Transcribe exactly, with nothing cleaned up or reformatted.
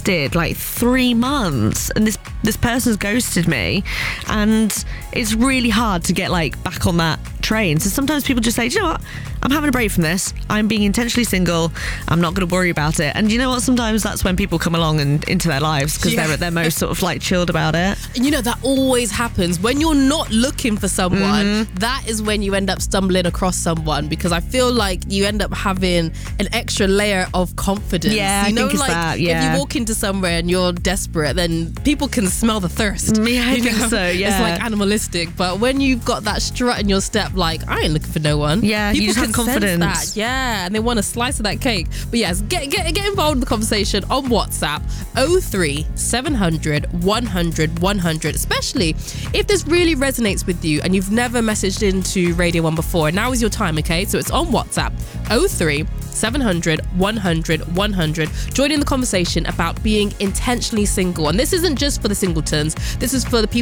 ghosted like three months, and this this person's ghosted me, and it's really hard to get like back on that train. So sometimes people just say, do you know what, I'm having a break from this, I'm being intentionally single, I'm not going to worry about it. And you know what, sometimes that's when people come along and into their lives because yeah. they're at their most sort of like chilled about it. And you know, that always happens when you're not looking for someone. Mm-hmm. That is when you end up stumbling across someone, because I feel like you end up having an extra layer of confidence. Yeah, you know, I think like it's that, yeah. if you walk into somewhere and you're desperate, then people can smell the thirst. Yeah, I you think know? so, yeah. It's like animalistic. But when you've got that strut in your step, like, I ain't looking for no one. Yeah, people you just can have confidence. sense that. Yeah, and they want a slice of that cake. But yes, get get get involved in the conversation on WhatsApp oh three seven hundred one hundred one hundred, especially if this really resonates with you and you've never messaged into Radio One before. Now is your time, okay? So it's on WhatsApp oh three seven hundred one hundred one hundred. Join in the conversation about being intentionally single. And this isn't just for the singletons, this is for the people